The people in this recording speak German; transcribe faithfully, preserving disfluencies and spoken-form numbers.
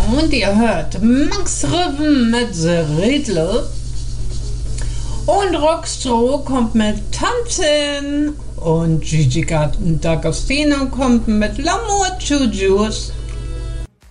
Und ihr hört Max Riven mit The Riddle. Und Rockstro kommt mit Tanzen. Und Gigi D'Agostino kommt mit L'amour Juju's.